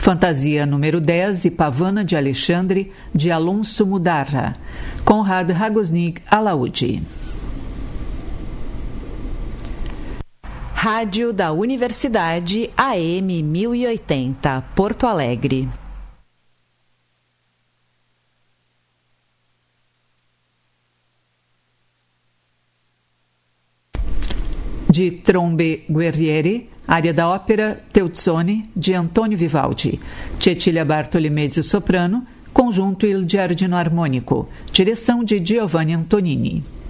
Fantasia número 10 e Pavana de Alexandre, de Alonso Mudarra. Conrad Ragosnig Alaúde. Rádio da Universidade AM 1080, Porto Alegre. De Trombe Guerrieri, área da ópera Teuzzone, de Antônio Vivaldi. Cecilia Bartoli mezzo soprano, conjunto Il Giardino Armonico, direção de Giovanni Antonini.